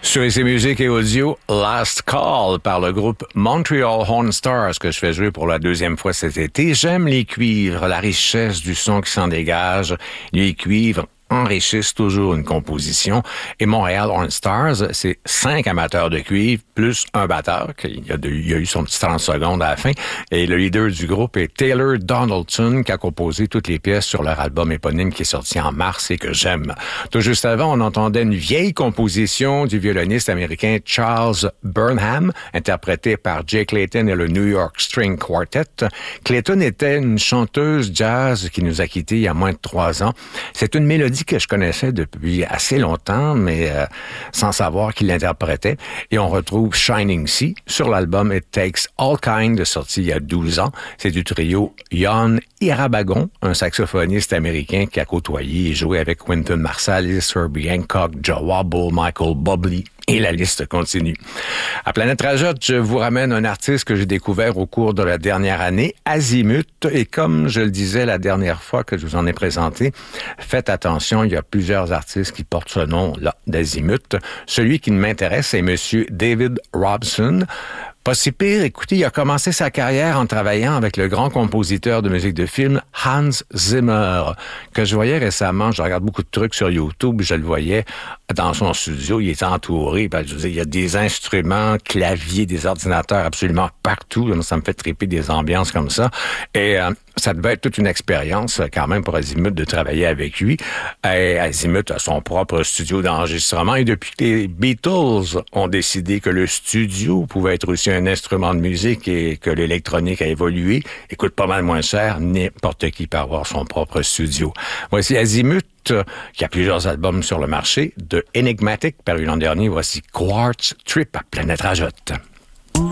Sur EC Musique et Audio, Last Call par le groupe Montreal Horn Stars que je fais jouer pour la deuxième fois cet été. J'aime les cuivres, la richesse du son qui s'en dégage. Les cuivres enrichissent toujours une composition. Et Montréal Horn Stars, c'est 5 amateurs de cuivre plus un batteur. Il y a eu son petit 30 secondes à la fin. Et le leader du groupe est Taylor Donaldson, qui a composé toutes les pièces sur leur album éponyme qui est sorti en mars et que j'aime. Tout juste avant, on entendait une vieille composition du violoniste américain Charles Burnham, interprétée par Jay Clayton et le New York String Quartet. Clayton était une chanteuse jazz qui nous a quittés il y a moins de 3 ans. C'est une mélodie que je connaissais depuis assez longtemps, mais sans savoir qui l'interprétait. Et on retrouve Shining Sea sur l'album It Takes All Kind, sorti il y a 12 ans. C'est du trio Jan Irabagon, un saxophoniste américain qui a côtoyé et joué avec Wynton Marsalis, Herbie Hancock, Joe Wobble, Michael Bublé. Et la liste continue. À Planète Rajotte, je vous ramène un artiste que j'ai découvert au cours de la dernière année, Azimut. Et comme je le disais la dernière fois que je vous en ai présenté, faites attention, il y a plusieurs artistes qui portent ce nom-là, d'Azimut. Celui qui m'intéresse est Monsieur David Robson. Pas si pire, écoutez, il a commencé sa carrière en travaillant avec le grand compositeur de musique de film Hans Zimmer, que je voyais récemment. Je regarde beaucoup de trucs sur YouTube, je le voyais dans son studio, il était entouré, je veux dire, il y a des instruments, claviers, des ordinateurs absolument partout. Ça me fait triper des ambiances comme ça. Et ça devait être toute une expérience quand même pour Azimut de travailler avec lui. Et Azimut a son propre studio d'enregistrement et depuis que les Beatles ont décidé que le studio pouvait être aussi un instrument de musique et que l'électronique a évolué, il coûte pas mal moins cher, n'importe qui peut avoir son propre studio. Voici Azimut, qui a plusieurs albums sur le marché, de Enigmatic, paru l'an dernier. Voici Quartz Trip à Planète Rajotte.